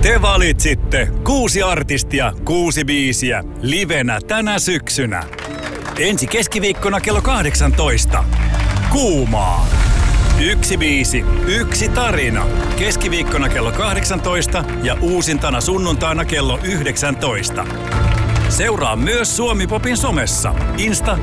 Te valitsitte 6 artistia, 6 biisiä, livenä tänä syksynä. Ensi keskiviikkona kello 18. Kuumaa. 1 biisi, 1 tarina. Keskiviikkona kello 18 ja uusintana sunnuntaina kello 19. Seuraa myös Suomi Popin somessa, Insta-